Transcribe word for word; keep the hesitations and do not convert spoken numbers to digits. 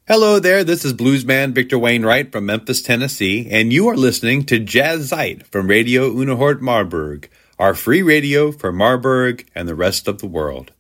Hello there, this is bluesman Victor Wainwright from Memphis, Tennessee, and you are listening to Jazz Zeit from Radio Unihort Marburg, our free radio for Marburg and the rest of the world.